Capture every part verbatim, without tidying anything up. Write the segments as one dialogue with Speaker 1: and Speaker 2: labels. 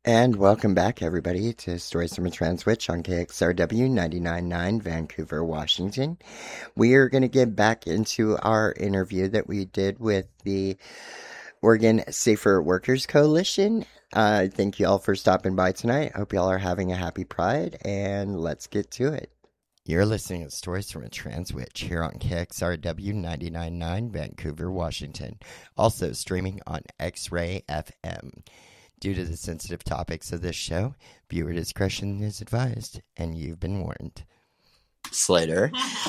Speaker 1: And welcome back, everybody, to Stories from a Trans Witch on K X R W ninety-nine point nine, Vancouver, Washington. We are going to get back into our interview that we did with the Oregon Safer Workers Coalition. Uh, thank you all for stopping by tonight. I hope you all are having a happy Pride, and let's get to it. You're listening to Stories from a Trans Witch here on K X R W ninety-nine point nine, Vancouver, Washington. Also streaming on X-Ray F M. Due to the sensitive topics of this show, viewer discretion is advised, and you've been warned. Slater.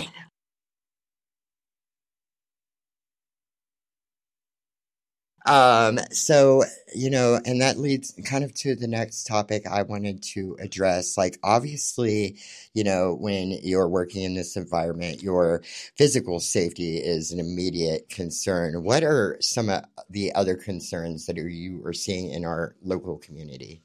Speaker 1: Um, so, you know, and that leads kind of to the next topic I wanted to address. Like, obviously, you know, when you're working in this environment, your physical safety is an immediate concern. What are some of the other concerns that are, you are seeing in our local community?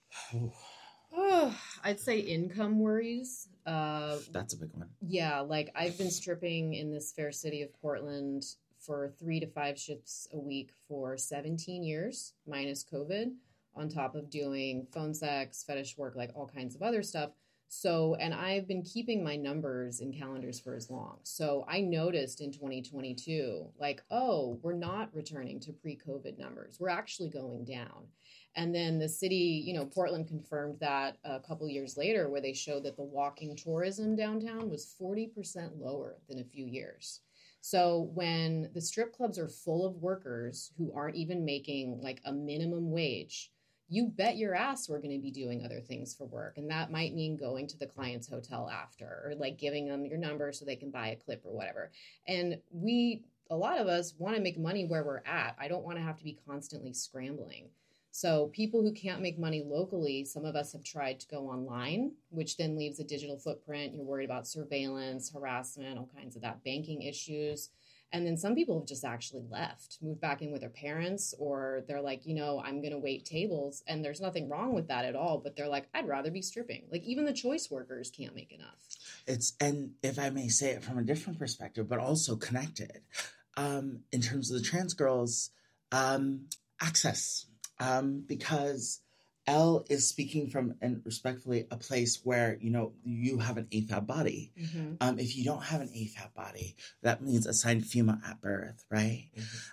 Speaker 2: Oh, I'd say income worries. Uh,
Speaker 3: That's a big one.
Speaker 2: Yeah, like I've been stripping in this fair city of Portland for three to five shifts a week for seventeen years, minus COVID, on top of doing phone sex, fetish work, like all kinds of other stuff. So, and I've been keeping my numbers in calendars for as long. So I noticed in twenty twenty-two, like, oh, we're not returning to pre-COVID numbers. We're actually going down. And then the city, you know, Portland confirmed that a couple years later, where they showed that the walking tourism downtown was forty percent lower than a few years. So when the strip clubs are full of workers who aren't even making like a minimum wage, you bet your ass we're going to be doing other things for work. And that might mean going to the client's hotel after, or like giving them your number so they can buy a clip or whatever. And we, a lot of us want to make money where we're at. I don't want to have to be constantly scrambling. So people who can't make money locally, some of us have tried to go online, which then leaves a digital footprint. You're worried about surveillance, harassment, all kinds of that, banking issues. And then some people have just actually left, moved back in with their parents, or they're like, you know, I'm going to wait tables. And there's nothing wrong with that at all. But they're like, I'd rather be stripping. Like even the choice workers can't make enough.
Speaker 3: It's, and if I may say it from a different perspective, but also connected, um, in terms of the trans girls, um, access. Um, because Elle is speaking from, and respectfully, a place where, you know, you have an A F A B body. Mm-hmm. Um, if you don't have an A F A B body, that means assigned female at birth, right?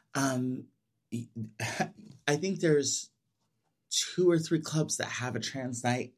Speaker 3: Mm-hmm. Um, I think there's two or three clubs that have a trans night.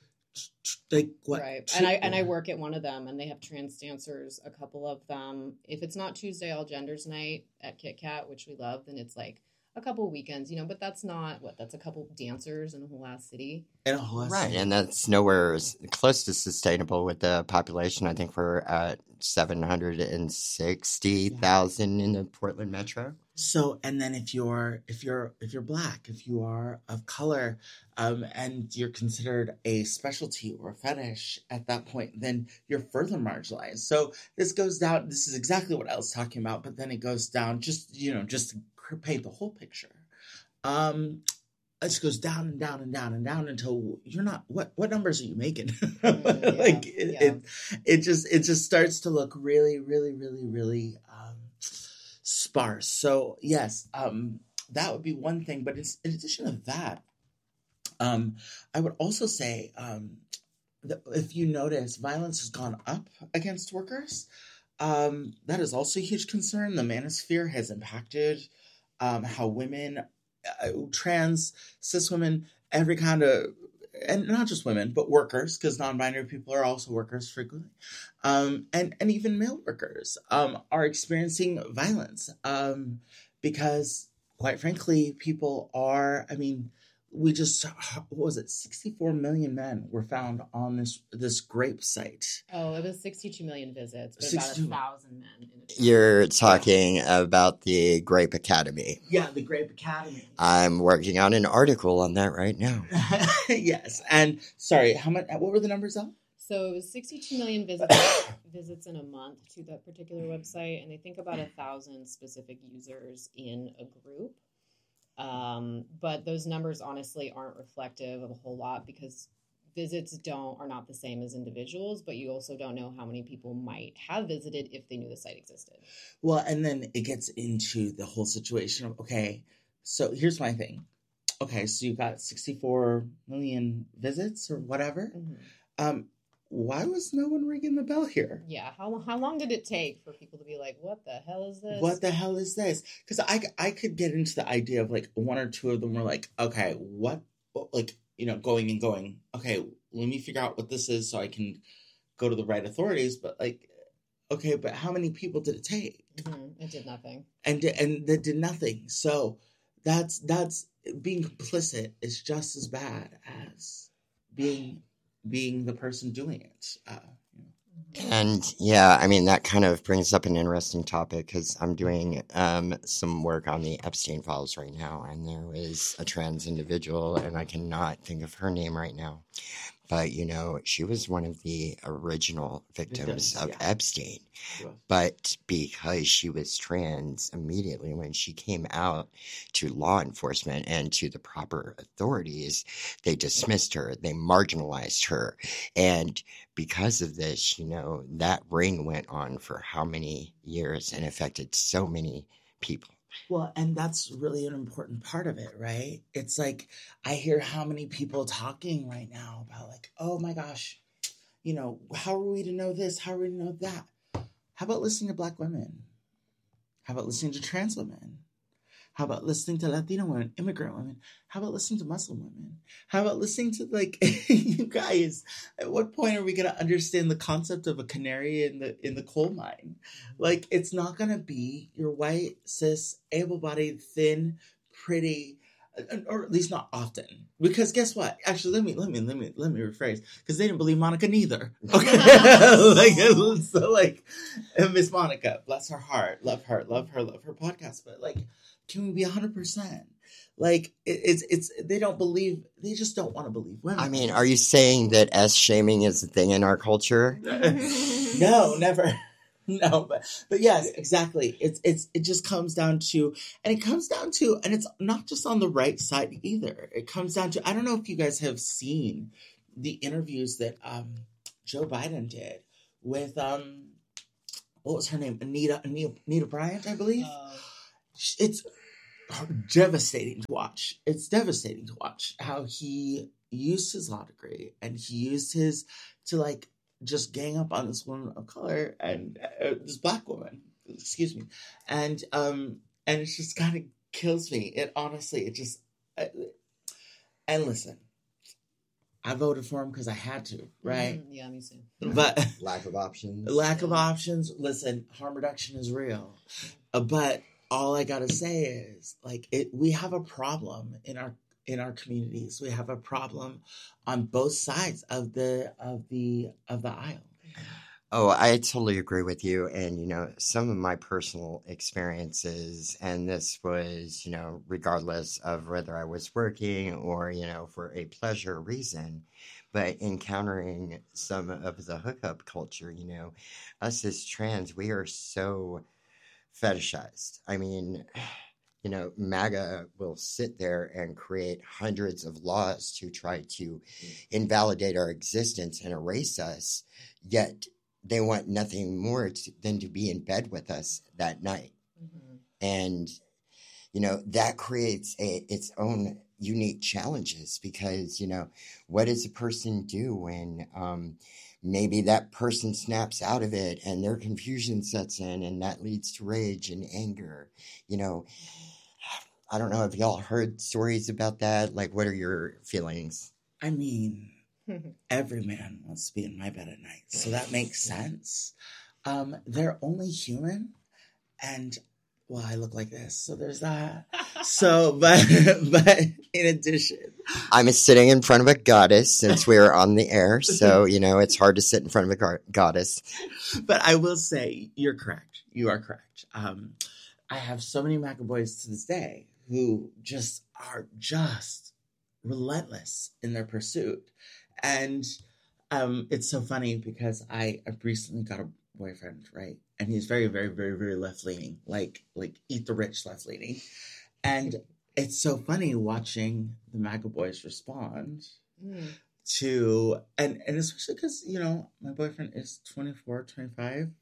Speaker 3: Like what?
Speaker 2: Right. Two, and I and I work at one of them, and they have trans dancers, a couple of them. If it's not Tuesday All Genders Night at Kit Kat, which we love, then it's like a couple of weekends, you know, but that's not what that's a couple dancers in a whole ass city.
Speaker 3: In a whole
Speaker 1: Right,
Speaker 3: city.
Speaker 1: and that's nowhere close to sustainable with the population. I think we're at seven hundred sixty thousand yeah. in the Portland metro.
Speaker 3: So, and then if you're if you're if you're Black, if you are of color, um, and you're considered a specialty or a fetish at that point, then you're further marginalized. So this goes down. This is exactly what I was talking about, but then it goes down. Just you know, just to paint the whole picture. Um, it just goes down and down and down and down until you're not. What what numbers are you making? Mm, yeah, like it, yeah. it, it just it just starts to look really, really, really, really. Um, sparse. So yes, um, that would be one thing. But it's, in addition to that, um, I would also say um, that if you notice, violence has gone up against workers. Um, that is also a huge concern. The manosphere has impacted um, how women, uh, trans, cis women, every kind of, and not just women, but workers, because non-binary people are also workers frequently, um, and, and even male workers um, are experiencing violence um, because, quite frankly, people are, I mean, we just, what was it, sixty-four million men were found on this this grape site.
Speaker 2: Oh, it was sixty-two million visits, but about a thousand men. In a
Speaker 1: You're talking yeah. about the Grape Academy.
Speaker 3: Yeah, the Grape Academy.
Speaker 1: I'm working on an article on that right now.
Speaker 3: Yes, and sorry, how much? What were the numbers up?
Speaker 2: So it was sixty-two million visits visits in a month to that particular website, and they think about a thousand specific users in a group. Um, but those numbers honestly aren't reflective of a whole lot because visits don't are not the same as individuals, but you also don't know how many people might have visited if they knew the site existed.
Speaker 3: Well, and then it gets into the whole situation of, okay, so here's my thing. okay, so you got sixty-four million visits or whatever.
Speaker 2: Mm-hmm.
Speaker 3: Um, why was no one ringing the bell here?
Speaker 2: Yeah, how how long did it take for people to be like, "What the hell is this?
Speaker 3: What the hell is this?" Because I, I could get into the idea of like one or two of them were like, okay, what, like, you know, going and going, okay, let me figure out what this is so I can go to the right authorities. But like, okay, but how many people did it take?
Speaker 2: Mm-hmm. It did nothing,
Speaker 3: and and that did nothing. So that's that's being complicit is just as bad as being being the person doing it. Uh, you know.
Speaker 1: And yeah, I mean, that kind of brings up an interesting topic because I'm doing um, some work on the Epstein files right now. And there was a trans individual, and I cannot think of her name right now. But, you know, she was one of the original victims, victims of yeah. Epstein. Yeah. But because she was trans, immediately when she came out to law enforcement and to the proper authorities, they dismissed her. They marginalized her. And because of this, you know, that ring went on for how many years and affected so many people.
Speaker 3: Well, and that's really an important part of it, right? It's like, I hear how many people talking right now about like, oh my gosh, you know, how are we to know this? How are we to know that? How about listening to Black women? How about listening to trans women? How about listening to Latino women, immigrant women? How about listening to Muslim women? How about listening to, like, you guys, at what point are we going to understand the concept of a canary in the in the coal mine? Like, it's not going to be your white, cis, able-bodied, thin, pretty, or at least not often. Because guess what? Actually, let me let me let me let me rephrase, because they didn't believe Monica neither. Okay, like so, like Miss Monica, bless her heart, love her, love her, love her podcast, but like, can we be a hundred percent? Like it, it's it's they don't believe, they just don't want to believe women.
Speaker 1: I mean, are you saying that S shaming is a thing in our culture?
Speaker 3: No, never. No, but but yes, exactly. It's it's it just comes down to, and it comes down to, and it's not just on the right side either. It comes down to, I don't know if you guys have seen the interviews that um, Joe Biden did with um, what was her name, Anita Anita, Anita Bryant, I believe. Uh, it's devastating to watch. It's devastating to watch how he used his law degree and he used his to like. just gang up on this woman of color and uh, this Black woman, excuse me. And, um, and it just kind of kills me. It honestly, it just, uh, and listen, I voted for him because I had to, right?
Speaker 2: Mm, yeah, me too.
Speaker 3: But
Speaker 1: lack of options.
Speaker 3: Lack yeah. of options. Listen, harm reduction is real. Uh, but all I got to say is like, it, we have a problem in our in our communities. We have a problem on both sides of the of the of the aisle.
Speaker 1: Oh, I totally agree with you. And, you know, some of my personal experiences, and this was, you know, regardless of whether I was working or, you know, for a pleasure reason, but encountering some of the hookup culture, you know, us as trans, we are so fetishized. I mean, you know, MAGA will sit there and create hundreds of laws to try to invalidate our existence and erase us, yet they want nothing more to, than to be in bed with us that night. Mm-hmm. And, you know, that creates a, its own unique challenges because, you know, what does a person do when um, maybe that person snaps out of it and their confusion sets in and that leads to rage and anger, you know? I don't know if y'all heard stories about that. Like, what are your feelings?
Speaker 3: I mean, every man wants to be in my bed at night. So that makes sense. Um, they're only human. And, well, I look like this. So there's that. So, but, but in addition.
Speaker 1: I'm sitting in front of a goddess since we're on the air. So, you know, it's hard to sit in front of a go- goddess.
Speaker 3: But I will say, you're correct. You are correct. Um, I have so many MAGA boys to this day who just are just relentless in their pursuit. And um, it's so funny because I have recently got a boyfriend, right? And he's very, very, very, very left-leaning, like like eat the rich left-leaning. And it's so funny watching the MAGA boys respond mm. to, and, and especially because, you know, my boyfriend is twenty-four, twenty-five.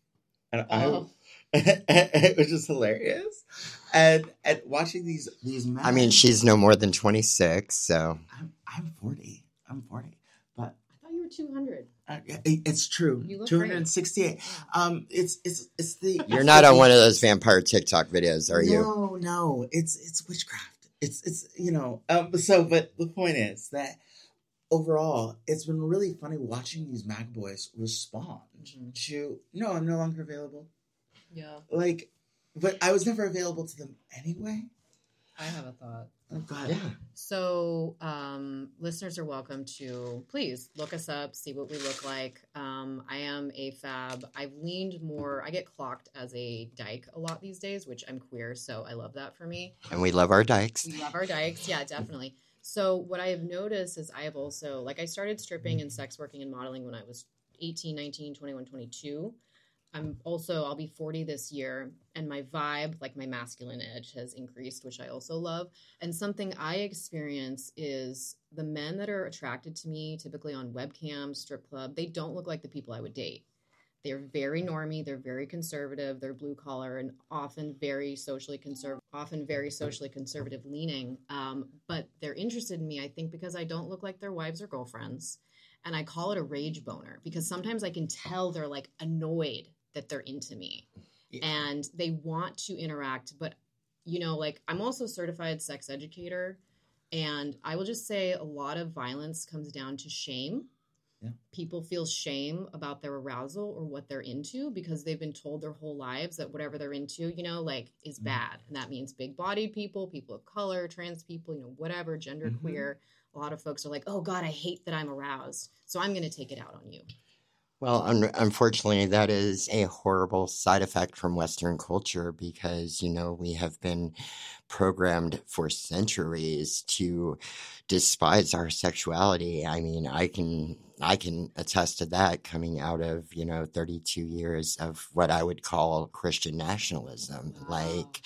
Speaker 3: and
Speaker 2: Oh.
Speaker 3: I, it was just hilarious. And and watching these these men.
Speaker 1: I mean, she's no more than twenty-six, so.
Speaker 3: I'm I'm forty. I'm forty, but
Speaker 2: I thought you were two hundred.
Speaker 3: uh, it, it's true.
Speaker 2: You look
Speaker 3: two hundred sixty-eight.
Speaker 2: great.
Speaker 3: Um, it's it's it's the.
Speaker 1: You're
Speaker 3: it's
Speaker 1: not
Speaker 3: the-
Speaker 1: on one of those vampire TikTok videos, are you?
Speaker 3: No, no. It's it's witchcraft. It's it's you know. Um. So, but the point is that overall, it's been really funny watching these mag boys respond
Speaker 2: Mhm.
Speaker 3: to. No, I'm no longer available.
Speaker 2: Yeah.
Speaker 3: Like, but I was never available to them anyway.
Speaker 2: I have a thought.
Speaker 3: Oh God.
Speaker 1: Yeah.
Speaker 2: So, um, listeners are welcome to please look us up, see what we look like. Um, I am a fab. I've leaned more, I get clocked as a dyke a lot these days, which I'm queer, so I love that for me.
Speaker 1: And we love our dykes.
Speaker 2: We love our dykes. Yeah, definitely. So, what I have noticed is I have also, like, I started stripping and sex working and modeling when I was eighteen, nineteen, twenty-one, twenty-two. I'm also, I'll be forty this year, and my vibe, like my masculine edge, has increased, which I also love. And something I experience is the men that are attracted to me, typically on webcam, strip club, they don't look like the people I would date. They're very normie, they're very conservative, they're blue collar, and often very socially conservative, often very socially conservative leaning. Um, but they're interested in me, I think, because I don't look like their wives or girlfriends. And I call it a rage boner because sometimes I can tell they're like annoyed that they're into me
Speaker 3: Yeah.
Speaker 2: and they want to interact. But, you know, like I'm also a certified sex educator, and I will just say a lot of violence comes down to shame.
Speaker 3: Yeah.
Speaker 2: People feel shame about their arousal or what they're into because they've been told their whole lives that whatever they're into, you know, like is
Speaker 3: Mhm.
Speaker 2: bad. And that means big bodied people, people of color, trans people, you know, whatever, gender
Speaker 3: Mhm.
Speaker 2: queer. A lot of folks are like, oh God, I hate that I'm aroused, so I'm going to take it out on you.
Speaker 1: Well, un- unfortunately, that is a horrible side effect from Western culture because, you know, we have been programmed for centuries to despise our sexuality. I mean, I can I can attest to that coming out of, you know, thirty-two years of what I would call Christian nationalism.
Speaker 2: Wow.
Speaker 1: Like,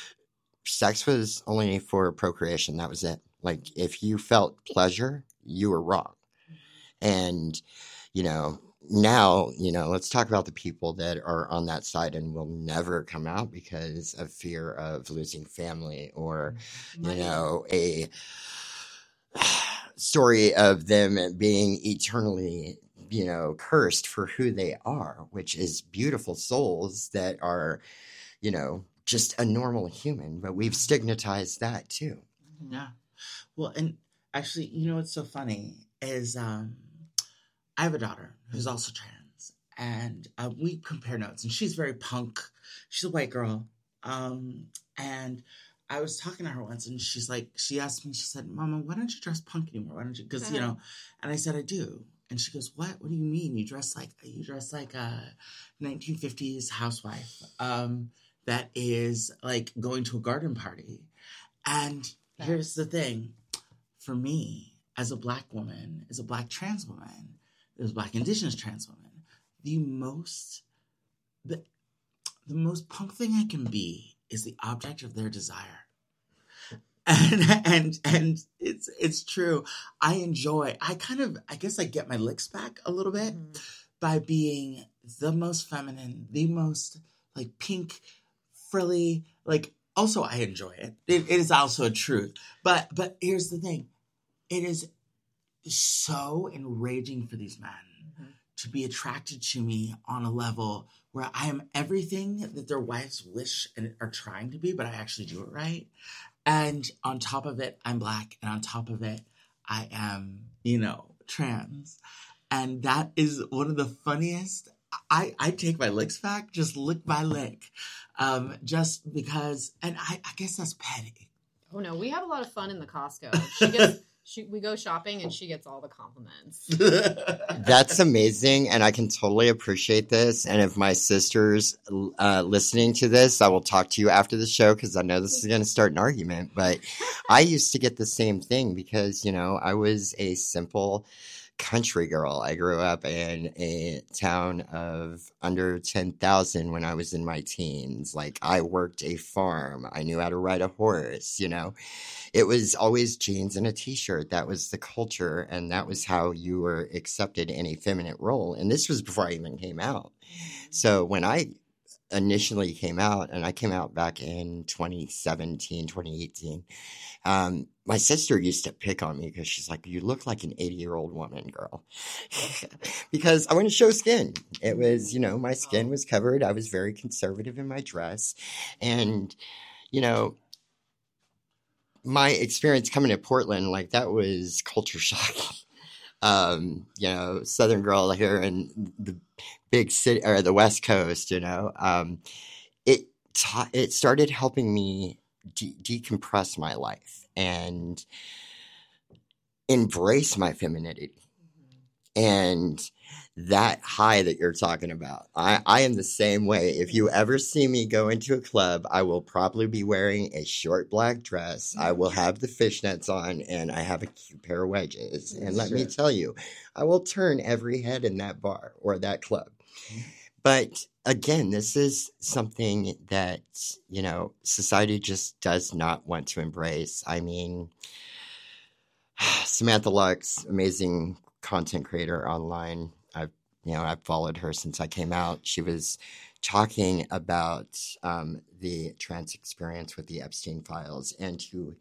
Speaker 1: sex was only for procreation. That was it. Like, if you felt pleasure, you were wrong. And, you know, now, you know, let's talk about the people that are on that side and will never come out because of fear of losing family or, you
Speaker 2: Money.
Speaker 1: know, a story of them being eternally, you know, cursed for who they are, which is beautiful souls that are, you know, just a normal human. But we've stigmatized that too.
Speaker 3: Yeah. Well, and actually, you know what's so funny is um, I have a daughter who's also trans, and uh, we compare notes, and she's very punk. She's a white girl. Um, and I was talking to her once, and she's like, she asked me, she said, Mama, why don't you dress punk anymore? Why don't you, because, you know, and I said, I do. And she goes, what? What do you mean? You dress like, you dress like a nineteen fifties housewife um, that is like going to a garden party. And here's the thing. For me, as a Black woman, as a Black trans woman, as a Black Indigenous trans woman, the most, the, the most punk thing I can be is the object of their desire. And, and, and it's, it's true. I enjoy, I kind of, I guess I get my licks back a little bit
Speaker 2: Mhm.
Speaker 3: by being the most feminine, the most like pink, frilly, like, also I enjoy it. It, it is also a truth. But, but here's the thing. It is so enraging for these men
Speaker 2: Mhm.
Speaker 3: to be attracted to me on a level where I am everything that their wives wish and are trying to be, but I actually do it right. And on top of it, I'm Black. And on top of it, I am, you know, trans. And that is one of the funniest. I, I take my licks back, just lick by lick. Um, just because, and I, I guess that's petty.
Speaker 2: Oh no, we have a lot of fun in the Costco. She gets, she, we go shopping and she gets all the compliments.
Speaker 1: That's amazing, and I can totally appreciate this. And if my sister's uh, listening to this, I will talk to you after the show because I know this is going to start an argument. But I used to get the same thing because, you know, I was a simple country girl. I grew up in a town of under ten thousand when I was in my teens. Like, I worked a farm. I knew how to ride a horse, you know. It was always jeans and a t-shirt. That was the culture, and that was how you were accepted in a feminine role. And this was before I even came out. So when I initially came out, and I came out back in twenty seventeen, twenty eighteen, um, my sister used to pick on me because she's like, you look like an eighty-year-old woman, girl. Because I want to show skin. It was, you know, my skin was covered. I was very conservative in my dress. And, you know, my experience coming to Portland, like, that was culture shock. Um, you know, Southern girl here in the big city or the West Coast, you know, um, it, ta- it started helping me de- decompress my life and embrace my femininity. And that high that you're talking about, I, I am the same way. If you ever see me go into a club, I will probably be wearing a short black dress. I will have the fishnets on, and I have a cute pair of wedges. And let me tell you, I will turn every head in that bar or that club. But again, this is something that, you know, society just does not want to embrace. I mean, Samantha Lux, amazing content creator online. I've, you know, I've followed her since I came out. She was talking about um, the trans experience with the Epstein files, and to,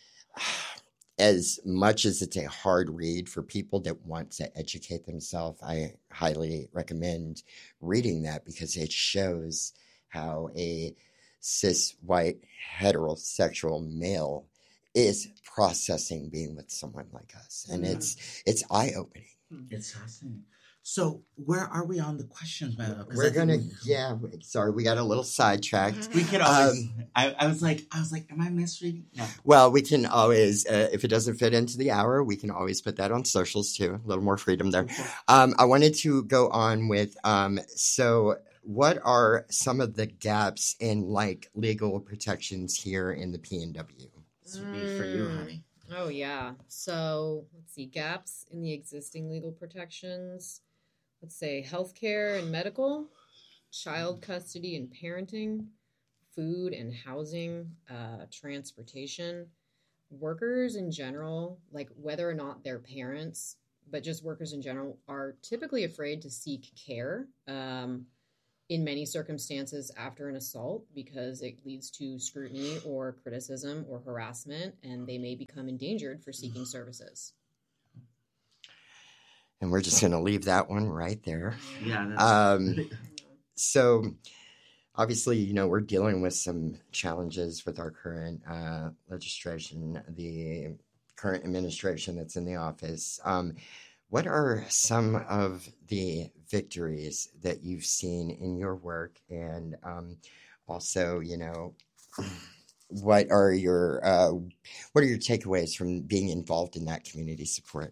Speaker 1: as much as it's a hard read for people that want to educate themselves, I highly recommend reading that, because it shows how a cis white heterosexual male is processing being with someone like us. And mm-hmm. it's it's eye-opening.
Speaker 3: It's fascinating. So where are we on the questions, man?
Speaker 1: We're gonna, we... yeah. Sorry, we got a little sidetracked.
Speaker 3: We could always. Um, I, I was like, I was like, am I misreading? No.
Speaker 1: Well, we can always, uh, if it doesn't fit into the hour, we can always put that on socials too. A little more freedom there. Okay. Um, I wanted to go on with. Um, so, what are some of the gaps in like legal protections here in the P N W?
Speaker 3: This would be for you, honey.
Speaker 2: Oh, yeah. So let's see. Gaps in the existing legal protections. Let's say healthcare and medical, child custody and parenting, food and housing, uh, transportation, workers in general, like whether or not they're parents, but just workers in general, are typically afraid to seek care. Um, in many circumstances after an assault, because it leads to scrutiny or criticism or harassment, and they may become endangered for seeking services.
Speaker 1: And we're just going to leave that one right there.
Speaker 3: Yeah. That's-
Speaker 1: um, so obviously, you know, we're dealing with some challenges with our current uh, legislation, the current administration that's in the office. Um, What are some of the victories that you've seen in your work? And um, also, you know, what are your uh, what are your takeaways from being involved in that community support?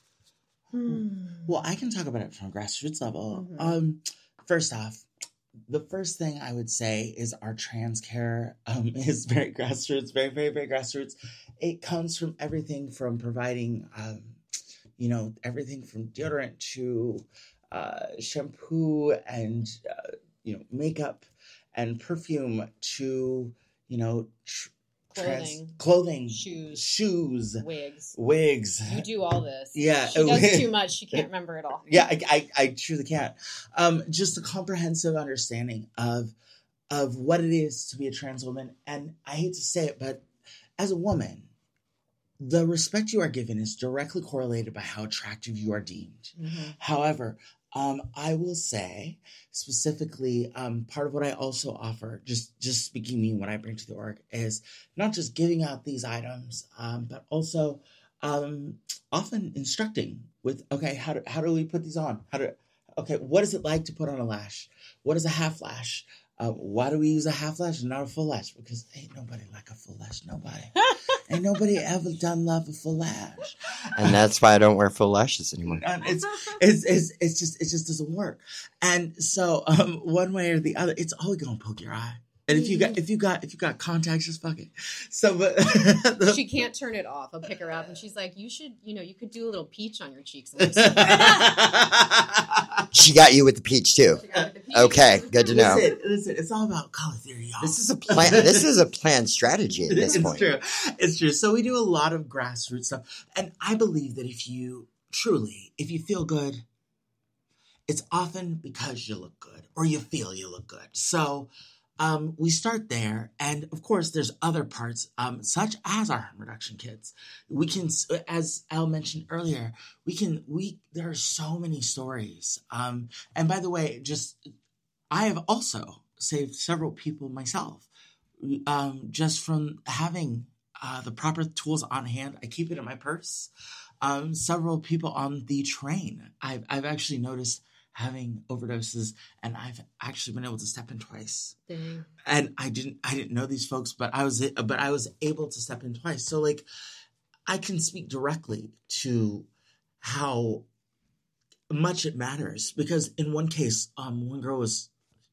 Speaker 3: Hmm. Well, I can talk about it from a grassroots level. Mm-hmm. Um, first off, the first thing I would say is our trans care um, is very grassroots, very, very, very grassroots. It comes from everything from providing um, you know, everything from deodorant to uh, shampoo and, uh, you know, makeup and perfume to, you know, tr-
Speaker 2: clothing,
Speaker 3: trans- clothing,
Speaker 2: shoes,
Speaker 3: shoes,
Speaker 2: wigs,
Speaker 3: wigs.
Speaker 2: You do all this.
Speaker 3: Yeah.
Speaker 2: She does too much. She can't remember it all.
Speaker 3: Yeah, I, I, I truly can't. Um, just a comprehensive understanding of, of what it is to be a trans woman. And I hate to say it, but as a woman, the respect you are given is directly correlated by how attractive you are deemed. Mm-hmm. However, um, I will say specifically, um, part of what I also offer, just, just speaking me, what I bring to the org, is not just giving out these items, um, but also um, often instructing with, okay, how do, how do we put these on? How do, okay, what is it like to put on a lash? What is a half lash? Uh, why do we use a half lash and not a full lash? Because ain't nobody like a full lash. Nobody. Ain't nobody ever done love a full lash.
Speaker 1: And that's why I don't wear full lashes anymore.
Speaker 3: And it's, it's, it's, it's just, it just doesn't work. And so, um, one way or the other, it's always going to poke your eye. And if you got, if you got, if you got contacts, just fuck it. So, but
Speaker 2: the, she can't turn it off. I'll pick her up and she's like, you should, you know, you could do a little peach on your cheeks.
Speaker 1: She got you with the peach too. The peach. Okay. Good to know.
Speaker 3: Listen, listen, it's all about color theory, y'all.
Speaker 1: This is a plan. This is a planned strategy at this
Speaker 3: it's
Speaker 1: point.
Speaker 3: True. It's true. So we do a lot of grassroots stuff. And I believe that if you truly, if you feel good, it's often because you look good or you feel you look good. So um, we start there. And of course, there's other parts, um, such as our harm reduction kits. We can, as Elle mentioned earlier, we can, we, there are so many stories. Um, and by the way, just, I have also saved several people myself, um, just from having uh, the proper tools on hand. I keep it in my purse. Um, several people on the train, I've, I've actually noticed having overdoses, and I've actually been able to step in twice.
Speaker 2: Dang.
Speaker 3: And I didn't, I didn't know these folks, but I was, but I was able to step in twice. So like, I can speak directly to how much it matters, because in one case, um, one girl was,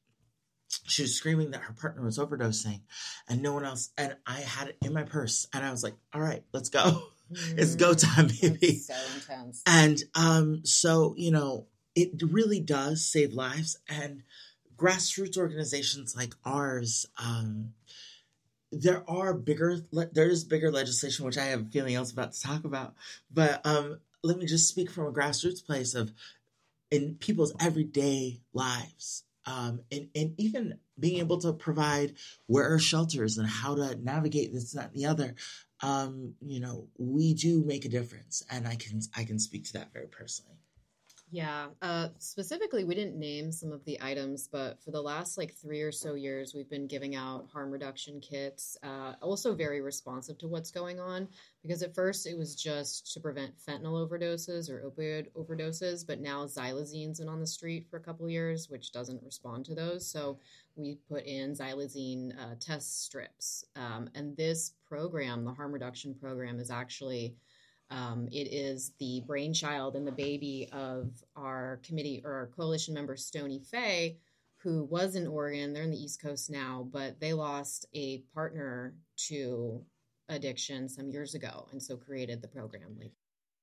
Speaker 3: she was screaming that her partner was overdosing and no one else. And I had it in my purse and I was like, all right, let's go. Mm, it's go time, baby.
Speaker 2: So intense.
Speaker 3: And um, so, you know, it really does save lives. And grassroots organizations like ours, um, there are bigger, there is bigger legislation, which I have a feeling else about to talk about. But um, let me just speak from a grassroots place of in people's everyday lives. Um, and, and even being able to provide where are shelters and how to navigate this, that, and the other, um, you know, we do make a difference. And I can, I can speak to that very personally.
Speaker 2: Yeah. Uh, specifically, we didn't name some of the items, but for the last like three or so years, we've been giving out harm reduction kits, uh, also very responsive to what's going on, because at first it was just to prevent fentanyl overdoses or opioid overdoses, but now xylozine's been on the street for a couple of years, which doesn't respond to those. So we put in xylazine uh, test strips. Um, and this program, the harm reduction program, is actually Um, it is the brainchild and the baby of our committee or our coalition member, Stony Faye, who was in Oregon. They're in the East Coast now, but they lost a partner to addiction some years ago, and so created the program. Like,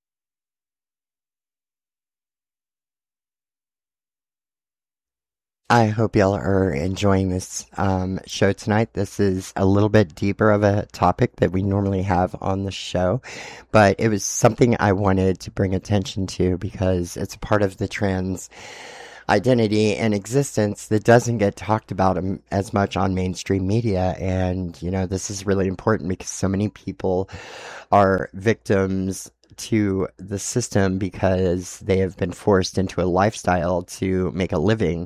Speaker 1: I hope y'all are enjoying this um, show tonight. This is a little bit deeper of a topic that we normally have on the show, but it was something I wanted to bring attention to because it's a part of the trans identity and existence that doesn't get talked about as much on mainstream media. And, you know, this is really important because so many people are victims to the system because they have been forced into a lifestyle to make a living.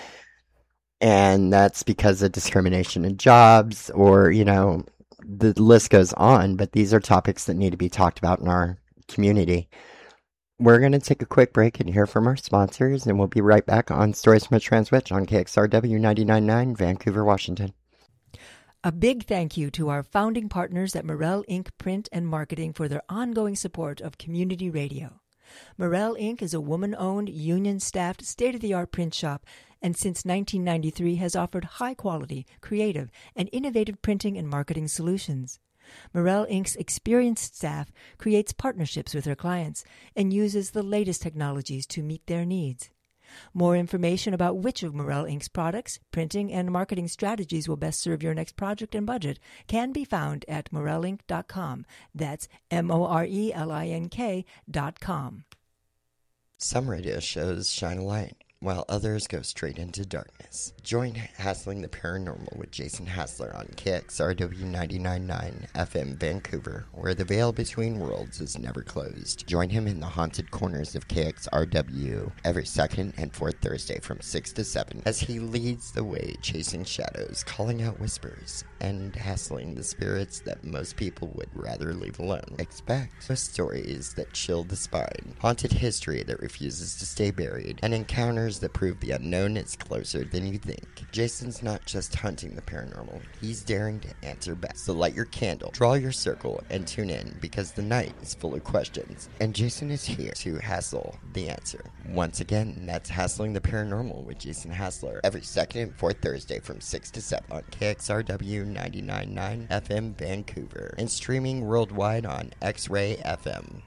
Speaker 1: And that's because of discrimination in jobs or, you know, the list goes on. But these are topics that need to be talked about in our community. We're going to take a quick break and hear from our sponsors, and we'll be right back on Stories from a Trans Witch on K X R W ninety-nine point nine, Vancouver, Washington.
Speaker 4: A big thank you to our founding partners at Morel Incorporated. Print and Marketing for their ongoing support of community radio. Morel Incorporated is a woman-owned, union-staffed, state-of-the-art print shop, and since nineteen ninety-three has offered high-quality, creative, and innovative printing and marketing solutions. Morel Incorporated's experienced staff creates partnerships with their clients and uses the latest technologies to meet their needs. More information about which of Morel Incorporated's products, printing, and marketing strategies will best serve your next project and budget can be found at morel inc dot com. That's M O R E L I N K dot com.
Speaker 1: Some radio shows shine a light, while others go straight into darkness. Join Hassling the Paranormal with Jason Hassler on K X R W ninety-nine point nine F M Vancouver, where the veil between worlds is never closed. Join him in the haunted corners of K X R W every second and fourth Thursday from six to seven as he leads the way chasing shadows, calling out whispers, and hassling the spirits that most people would rather leave alone. Expect ghost stories that chill the spine, haunted history that refuses to stay buried, and encounters that prove the unknown is closer than you think. Jason's not just hunting the paranormal, he's daring to answer back. So light your candle, draw your circle, and tune in because the night is full of questions. And Jason is here to hassle the answer. Once again, that's Hassling the Paranormal with Jason Hassler every second and fourth Thursday from six to seven on K X R W ninety-nine point nine F M Vancouver and streaming worldwide on X-Ray F M.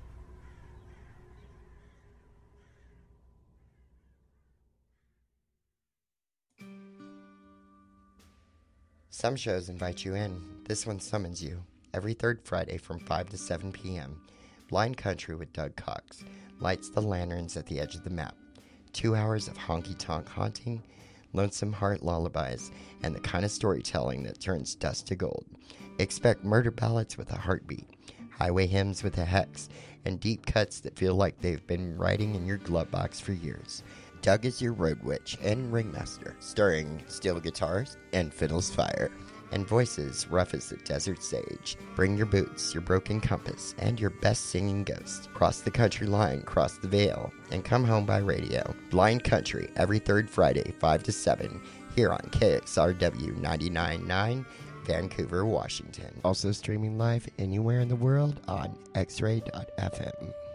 Speaker 1: Some shows invite you in. This one summons you. Every third Friday from five to seven p.m. Blind Country with Doug Cox lights the lanterns at the edge of the map. Two hours of honky-tonk haunting, lonesome heart lullabies, and the kind of storytelling that turns dust to gold. Expect murder ballads with a heartbeat, highway hymns with a hex, and deep cuts that feel like they've been writing in your glove box for years. Doug is your road witch and ringmaster, starring steel guitars and fiddles fire, and voices rough as the desert sage. Bring your boots, your broken compass, and your best singing ghost. Cross the country line, cross the veil, and come home by radio. Blind Country, every third Friday, five to seven, here on K X R W ninety-nine point nine, Vancouver, Washington. Also streaming live anywhere in the world on x ray dot f m.